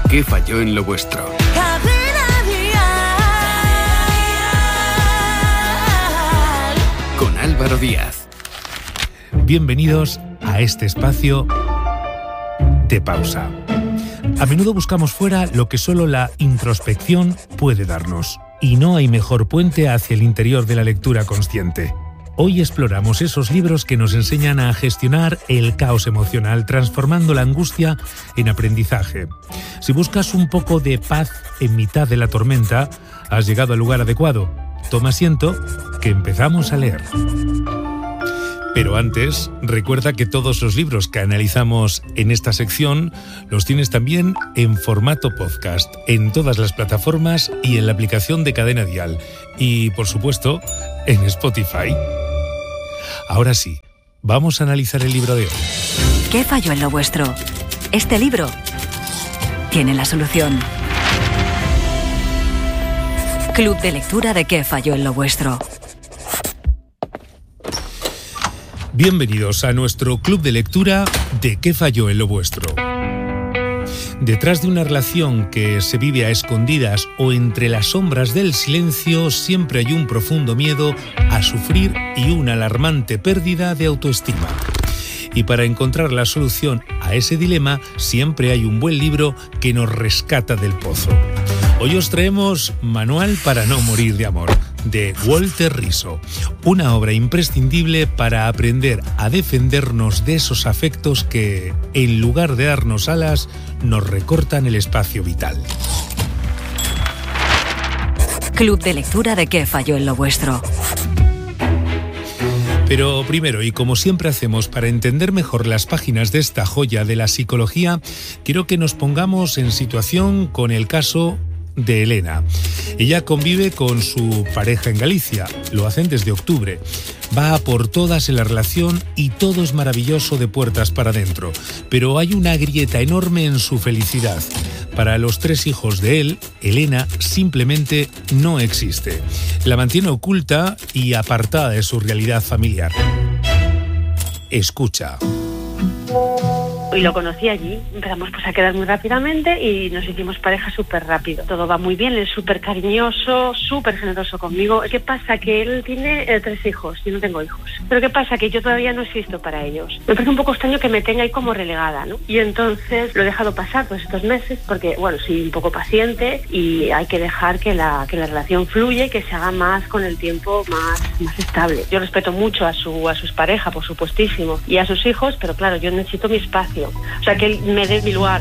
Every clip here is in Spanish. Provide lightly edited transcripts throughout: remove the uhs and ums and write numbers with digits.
¿Qué falló en lo vuestro? Con Álvaro Díaz. Bienvenidos a este espacio de pausa. A menudo buscamos fuera lo que solo la introspección puede darnos, y no hay mejor puente hacia el interior de la lectura consciente. Hoy exploramos esos libros que nos enseñan a gestionar el caos emocional, transformando la angustia en aprendizaje. Si buscas un poco de paz en mitad de la tormenta, has llegado al lugar adecuado. Toma asiento, que empezamos a leer. Pero antes, recuerda que todos los libros que analizamos en esta sección los tienes también en formato podcast, en todas las plataformas y en la aplicación de Cadena Dial. Y, por supuesto, en Spotify. Ahora sí, vamos a analizar el libro de hoy. ¿Qué falló en lo vuestro? Este libro tiene la solución. Club de lectura de ¿Qué falló en lo vuestro? Bienvenidos a nuestro club de lectura de ¿Qué falló en lo vuestro? Detrás de una relación que se vive a escondidas o entre las sombras del silencio, siempre hay un profundo miedo a sufrir y una alarmante pérdida de autoestima. Y para encontrar la solución a ese dilema, siempre hay un buen libro que nos rescata del pozo. Hoy os traemos Manual para no morir de amor, de Walter Rizzo, una obra imprescindible para aprender a defendernos de esos afectos que, en lugar de darnos alas, nos recortan el espacio vital. Club de lectura de ¿Qué falló en lo vuestro? Pero primero, y como siempre hacemos para entender mejor las páginas de esta joya de la psicología, quiero que nos pongamos en situación con el caso de Elena. Ella convive con su pareja en Galicia, lo hacen desde octubre. Va a por todas en la relación y todo es maravilloso de puertas para adentro, pero hay una grieta enorme en su felicidad. Para los 3 hijos de él, Elena simplemente no existe. La mantiene oculta y apartada de su realidad familiar. Escucha. Y lo conocí allí, empezamos a quedar muy rápidamente y nos hicimos pareja súper rápido. Todo va muy bien, él es súper cariñoso, súper generoso conmigo. ¿Qué pasa? Que él tiene 3 hijos, yo no tengo hijos. Pero ¿qué pasa? Que yo todavía no existo para ellos. Me parece un poco extraño que me tenga ahí como relegada, ¿no? Y entonces lo he dejado pasar pues estos meses porque, bueno, soy un poco paciente y hay que dejar que la relación fluya y que se haga más con el tiempo más estable. Yo respeto mucho a sus parejas, por supuestísimo, y a sus hijos, pero claro, yo necesito mi espacio. O sea, que él me dé mi lugar.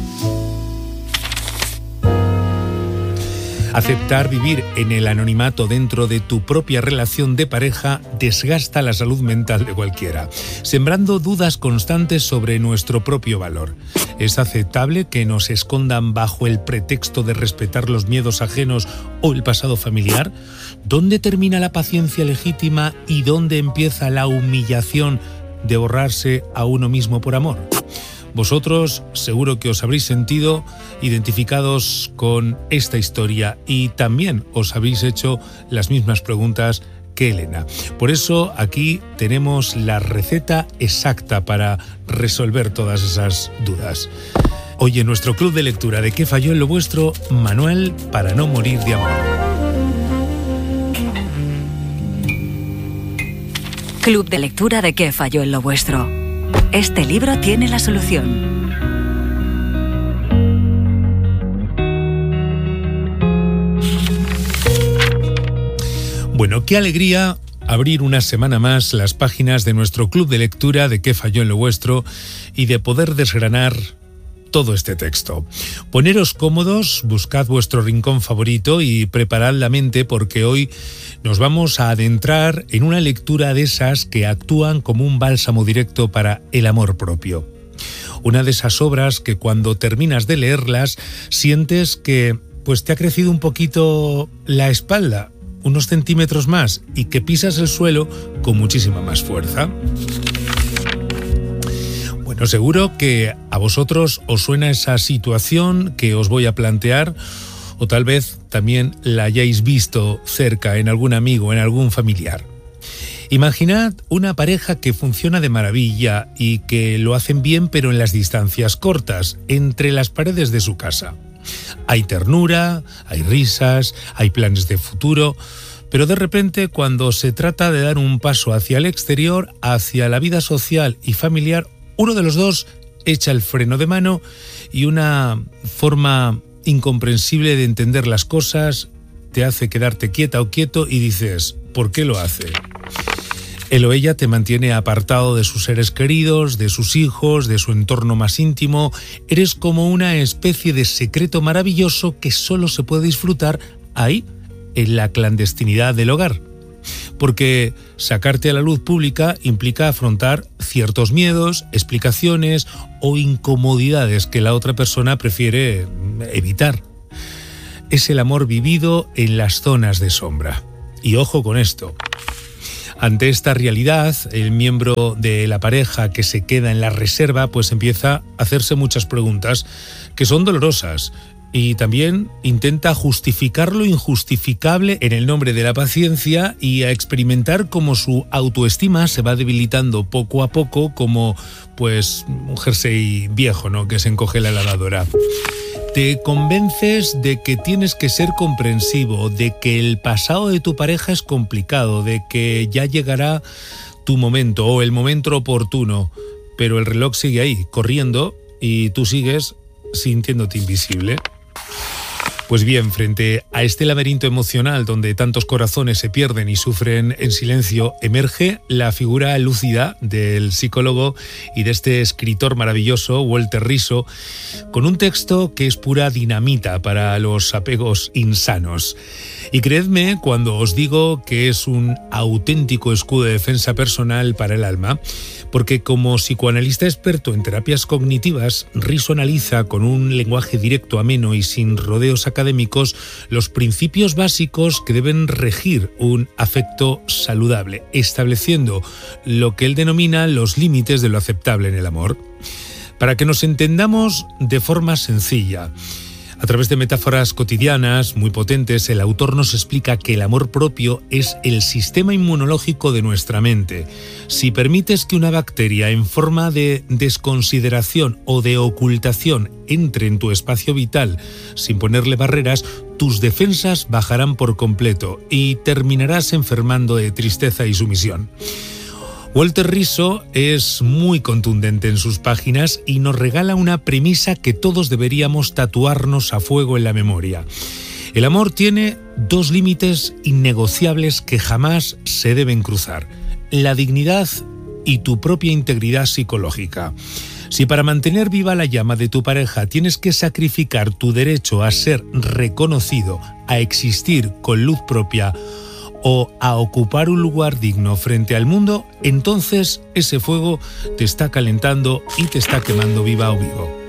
Aceptar vivir en el anonimato dentro de tu propia relación de pareja desgasta la salud mental de cualquiera, sembrando dudas constantes sobre nuestro propio valor. ¿Es aceptable que nos escondan bajo el pretexto de respetar los miedos ajenos o el pasado familiar? ¿Dónde termina la paciencia legítima y dónde empieza la humillación de borrarse a uno mismo por amor? Vosotros seguro que os habréis sentido identificados con esta historia y también os habéis hecho las mismas preguntas que Elena. Por eso aquí tenemos la receta exacta para resolver todas esas dudas. Hoy en nuestro club de lectura de ¿Qué falló en lo vuestro? Manual para no morir de amor. Club de lectura de ¿Qué falló en lo vuestro? Este libro tiene la solución. Bueno, qué alegría abrir una semana más las páginas de nuestro club de lectura de ¿Qué falló en lo vuestro? Y de poder desgranar todo este texto. Poneros cómodos, buscad vuestro rincón favorito y preparad la mente porque hoy nos vamos a adentrar en una lectura de esas que actúan como un bálsamo directo para el amor propio. Una de esas obras que cuando terminas de leerlas sientes que pues te ha crecido un poquito la espalda, unos centímetros más, y que pisas el suelo con muchísima más fuerza. Bueno, seguro que a vosotros os suena esa situación que os voy a plantear, o tal vez también la hayáis visto cerca en algún amigo, en algún familiar. Imaginad una pareja que funciona de maravilla y que lo hacen bien, pero en las distancias cortas, entre las paredes de su casa. Hay ternura, hay risas, hay planes de futuro, pero de repente cuando se trata de dar un paso hacia el exterior, hacia la vida social y familiar, uno de los dos echa el freno de mano y una forma incomprensible de entender las cosas te hace quedarte quieta o quieto y dices, ¿por qué lo hace? Él o ella te mantiene apartado de sus seres queridos, de sus hijos, de su entorno más íntimo. Eres como una especie de secreto maravilloso que solo se puede disfrutar ahí, en la clandestinidad del hogar. Porque sacarte a la luz pública implica afrontar ciertos miedos, explicaciones o incomodidades que la otra persona prefiere evitar. Es el amor vivido en las zonas de sombra. Y ojo con esto. Ante esta realidad, el miembro de la pareja que se queda en la reserva pues empieza a hacerse muchas preguntas que son dolorosas y también intenta justificar lo injustificable en el nombre de la paciencia y a experimentar cómo su autoestima se va debilitando poco a poco como pues un jersey viejo, ¿no?, que se encoge la lavadora. Te convences de que tienes que ser comprensivo, de que el pasado de tu pareja es complicado, de que ya llegará tu momento o el momento oportuno, pero el reloj sigue ahí, corriendo, y tú sigues sintiéndote invisible. Pues bien, frente a este laberinto emocional donde tantos corazones se pierden y sufren en silencio, emerge la figura lúcida del psicólogo y de este escritor maravilloso, Walter Rizzo, con un texto que es pura dinamita para los apegos insanos. Y creedme cuando os digo que es un auténtico escudo de defensa personal para el alma, porque como psicoanalista experto en terapias cognitivas, Rizzo analiza con un lenguaje directo, ameno y sin rodeos académicos los principios básicos que deben regir un afecto saludable, estableciendo lo que él denomina los límites de lo aceptable en el amor. Para que nos entendamos de forma sencilla, a través de metáforas cotidianas muy potentes, el autor nos explica que el amor propio es el sistema inmunológico de nuestra mente. Si permites que una bacteria en forma de desconsideración o de ocultación entre en tu espacio vital sin ponerle barreras, tus defensas bajarán por completo y terminarás enfermando de tristeza y sumisión. Walter Rizzo es muy contundente en sus páginas y nos regala una premisa que todos deberíamos tatuarnos a fuego en la memoria. El amor tiene dos límites innegociables que jamás se deben cruzar: la dignidad y tu propia integridad psicológica. Si para mantener viva la llama de tu pareja tienes que sacrificar tu derecho a ser reconocido, a existir con luz propia o a ocupar un lugar digno frente al mundo, entonces ese fuego te está calentando y te está quemando viva o vivo.